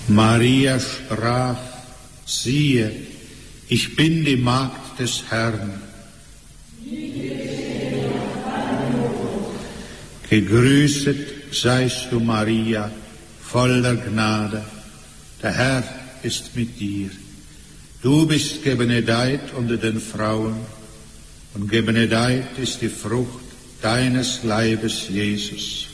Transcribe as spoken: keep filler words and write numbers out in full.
Maria sprach: Siehe, ich bin die Magd des Herrn. Gegrüßet seist du, Maria, voller Gnade, der Herr ist mit dir. Du bist gebenedeit unter den Frauen, und gebenedeit ist die Frucht deines Leibes, Jesus.